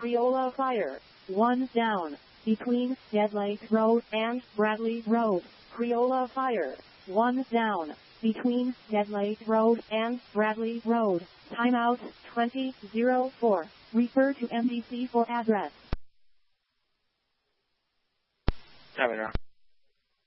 Creola Fire. 1 down. Between Dead Lake Road and Bradley Road. Creola Fire. 1 down. Between Dead Lake Road and Bradley Road. Timeout 2004. Refer to MDC for address. Terminal.